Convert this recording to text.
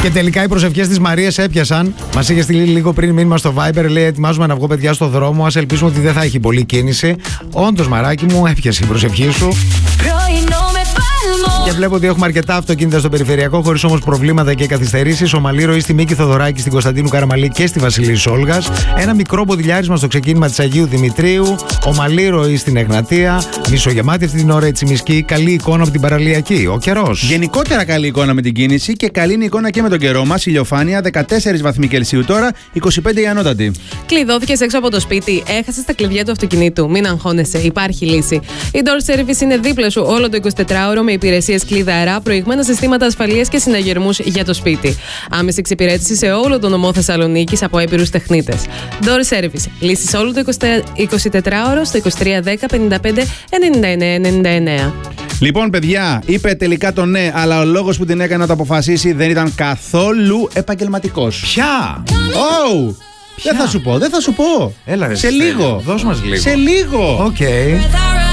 Και τελικά οι προσευχές της Μαρίας έπιασαν. Μας είχε στείλει λίγο πριν μήνυμα στο Viber. Λέει: ετοιμάζουμε να βγω, παιδιά, στο δρόμο. Ας ελπίσουμε ότι δεν θα έχει πολλή κίνηση. Όντως, μαράκι μου, έπιασε η προσευχή σου. Και βλέπω ότι έχουμε αρκετά αυτοκίνητα στο περιφερειακό, χωρίς όμως προβλήματα και καθυστερήσεις. Ομαλή ροή στη Μίκη Θοδωράκη, στην Κωνσταντίνου Καραμαλή και στη Βασιλής Σόλγας. Ένα μικρό ποδηλιάρισμα στο ξεκίνημα της Αγίου Δημητρίου. Ομαλή ροή στην Εγνατία. Μισογεμάτη αυτή την ώρα η Τσιμισκή. Καλή εικόνα από την παραλιακή. Ο καιρός. Γενικότερα καλή εικόνα με την κίνηση και καλή είναι η εικόνα και με τον καιρό μας. Ηλιοφάνεια 14 βαθμοί Κελσίου τώρα, 25 η ανώτατη. Κλειδώθηκες έξω από το σπίτι, έχασες τα κλειδιά του αυτοκινήτου. Μην αγχώνεσαι, υπάρχει λύση. Η Door Service είναι δίπλα σου όλο το 24ωρο με υπηρεσίες κλειδαρά, προηγμένα συστήματα ασφαλείας και συναγερμούς για το σπίτι. Άμεση εξυπηρέτηση σε όλο το νομό Θεσσαλονίκης από έμπειρους τεχνίτες. Door Service. Λύσεις όλο το 24ωρο στο 2310 55 99 99. Λοιπόν, παιδιά, είπε τελικά το ναι, αλλά ο λόγος που την έκανε να το αποφασίσει δεν ήταν καθόλου επαγγελματικός. Ποια? Oh! Δεν θα σου πω. Έλα, σε λίγο. Δώσ' μας λίγο. Σε λίγο. Οκ.